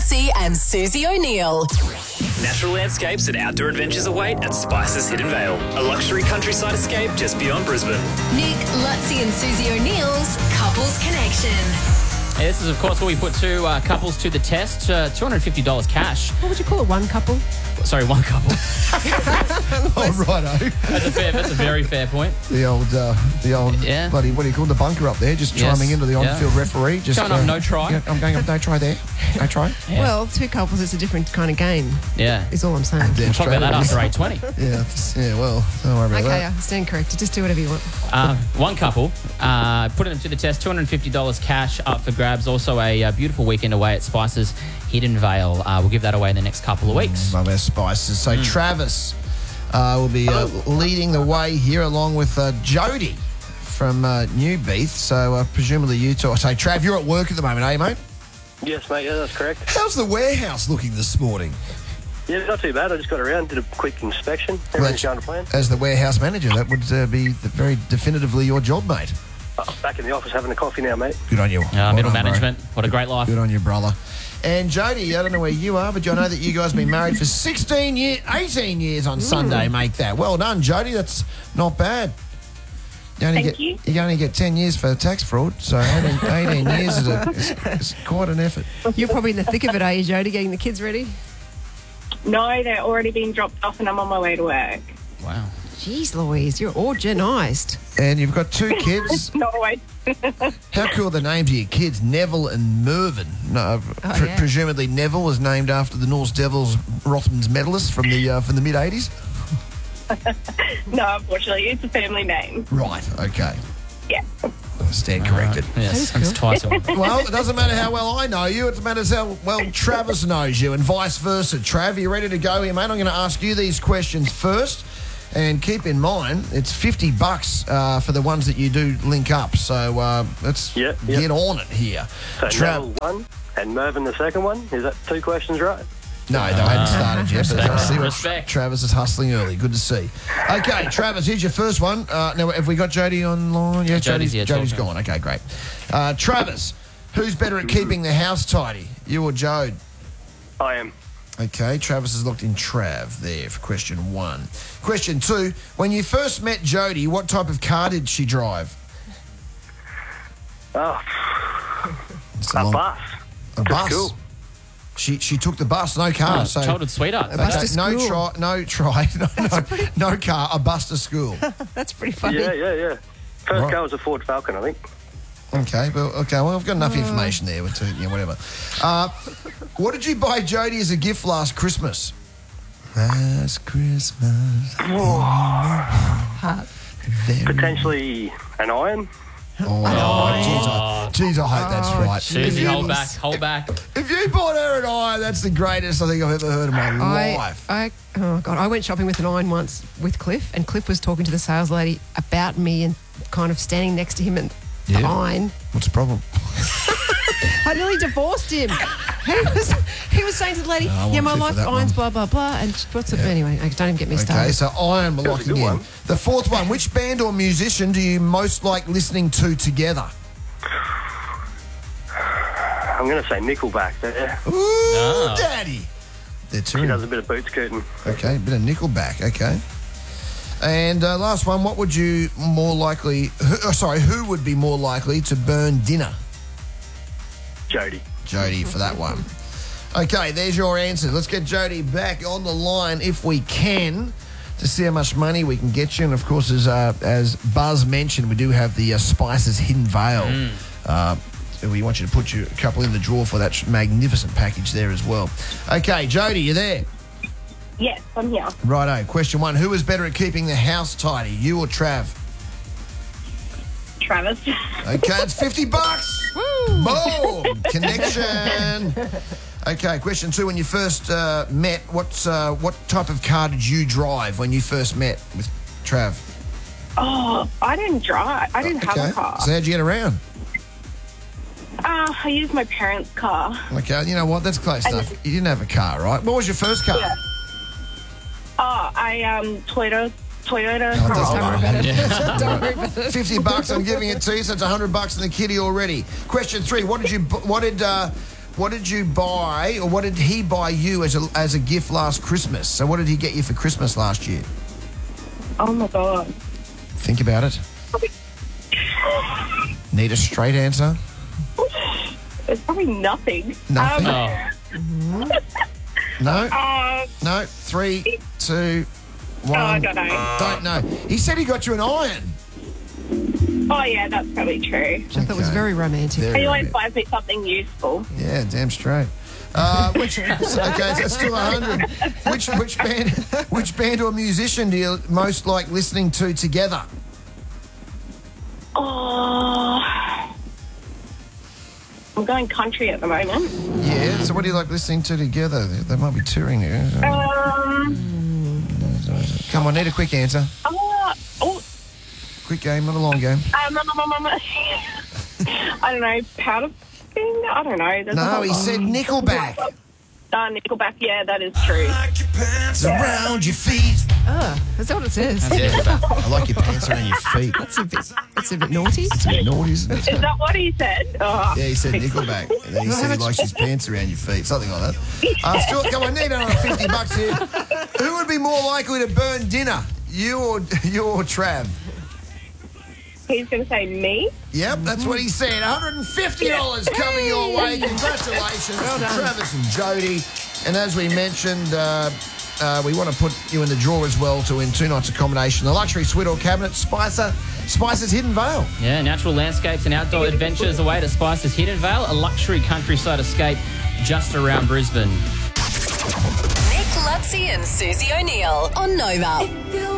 Lutzi and Susie O'Neill. Natural landscapes and outdoor adventures await at Spices Hidden Vale, a luxury countryside escape just beyond Brisbane. Nick, Lutzi and Susie O'Neill's Couples Connection. Yeah, this is, of course, where we put two couples to the test. $250 cash. What would you call it? One couple? Sorry, one couple. Oh, righto. That's a very fair point. The old Yeah. bloody, what do you call the bunker up there? Just Yes. chiming into the on-field referee. Just Going up, no try. Yeah, I'm going up, no try there. No try. Yeah. Well, two couples is a different kind of game, Yeah. is all I'm saying. Damn We'll talk about that straight after it is. 8:20. Yeah, well, don't worry about Okay, that. I stand corrected. Just do whatever you want. One couple, putting them to the test, $250 cash up for grabs. Also a beautiful weekend away at Spices Hidden Vale. We'll give that away in the next couple of weeks. Love our spices. So Travis will be leading the way here along with Jody from Newbeath. So presumably you two. So Trav, you're at work at the moment, eh, mate? Yes, mate, yeah, that's correct. How's the warehouse looking this morning? Yeah, not too bad. I just got around, did a quick inspection. Everything's going to plan. As the warehouse manager, that would be very definitively your job, mate. Back in the office having a coffee now, mate. Good on you. Well Middle done, bro. management. What a great life. Good on you, brother. And Jody, I don't know where you are, but I know that you guys have been married for 18 years on Sunday, make that. Well done, Jody. That's not bad. Thank you. You only get 10 years for tax fraud, so 18 years is quite an effort. You're probably in the thick of it, are you, Jody, getting the kids ready? No, they're already being dropped off and I'm on my way to work. Wow. Jeez, Louise, you're organised. And you've got two kids. No, wait. How cool are the names of your kids, Neville and Mervyn? No, yeah. Presumably Neville was named after the Norse Devils Rothmans medalist from the mid-80s? No, unfortunately, it's a family name. Right, okay. Yeah. Stand corrected. Yes, that's twice a week. Well, it doesn't matter how well I know you, it matters how well Travis knows you, and vice versa. Trav, are you ready to go here, mate? I'm going to ask you these questions first, and keep in mind, it's $50 for the ones that you do link up, so let's Yep. get on it here. So Neville one and Mervyn the second one. Is that two questions right? No, they hadn't started yet, but I see what Respect. Travis is hustling early. Good to see. Okay, Travis, here's your first one. Now, have we got Jody online? Yeah, Jody's here, Jody's talking. gone. Okay, great. Travis, who's better at keeping the house tidy, you or Jode? I am. Okay, Travis has looked in Trav there for question one. Question two, when you first met Jody, what type of car did she drive? Oh, It's a bus. A To bus? school. She took the bus, no car. Oh, so childhood sweetheart. A bus okay, to no school. no car, a bus to school. That's pretty funny. Yeah. First Right. car was a Ford Falcon, I think. Okay, well, I've got enough information there. Whatever. What did you buy Jody as a gift last Christmas? Last Christmas. Potentially an iron. Oh, jeez, I hope that's right. Susie, hold back. If you bought her an iron, that's the greatest I think I've ever heard in my life. I went shopping with an iron once with Cliff, and Cliff was talking to the sales lady about me and kind of standing next to him and the iron. What's the problem? I nearly divorced him. He was saying to the lady, I want yeah, my Cliff life for that irons, one. blah, blah, blah. And anyway, don't even get me started. Okay, so iron, we're That was a locking good in. one. The fourth one, which band or musician do you most like listening to together? I'm going to say Nickelback there. Ooh, Daddy. They're She two. does a bit of boot scooting. Okay, a bit of Nickelback, okay. And last one, what would you more likely... who would be more likely to burn dinner? Jody. Jody for that one. Okay, there's your answers. Let's get Jody back on the line if we can to see how much money we can get you. And, of course, as Buzz mentioned, we do have the Spices Hidden Vale. We want you to put a couple in the drawer for that magnificent package there as well. Okay, Jody, you there? Yes, I'm here. Righto. Question one, who is better at keeping the house tidy, you or Trav? Travis. Okay, it's $50. Woo! Boom! Connection. Okay, question two, when you first met, what type of car did you drive when you first met with Trav? Oh, I didn't drive. I didn't have a car. So how'd you get around? I used my parents' car. Okay, you know what? That's close enough. You didn't have a car, right? What was your first car? Yeah. Toyota Oh, it doesn't Corolla. matter. Don't worry about it. $50, I'm giving it to you, so it's $100 in the kitty already. Question three, what did what did you buy, or what did he buy you as a gift last Christmas? So what did he get you for Christmas last year? Oh, my God. Think about it. Need a straight answer? It's probably nothing. Nothing? No? Uh, No? 3, 2, 1. I don't know. Don't know. He said he got you an iron. Oh, yeah, that's probably true. Which I thought was Okay. very romantic. Very He always romantic. buys me something useful. Yeah, damn straight. Okay, so that's still 100. Which band or musician do you most like listening to together? Oh, I'm going country at the moment. Yeah, so what do you like listening to together? They might be touring here. Come on, need a quick answer. Quick game, not a long game. I don't know, powder thing? I don't know. There's a No, whole- he said Nickelback. Nickelback, yeah, that is true. It's around your feet. That's what it says. I like your pants around your feet. That's a bit naughty. It's a bit naughty, isn't it? Is that what he said? Oh. Yeah, he said Nickelback. And then he said he likes his pants around your feet. Something like that. Stuart, come on, need another $50 here. Who would be more likely to burn dinner? You or Trav? He's going to say me? Yep, that's what he said. $150 coming your way. Congratulations to Travis and Jody. And as we mentioned, we want to put you in the draw as well to win 2 nights accommodation. The luxury suite or cabinet, Spice's Hidden Vale. Yeah, natural landscapes and outdoor adventures await at Spice's Hidden Vale, a luxury countryside escape just around Brisbane. Nick Lutzi and Susie O'Neill on Nova.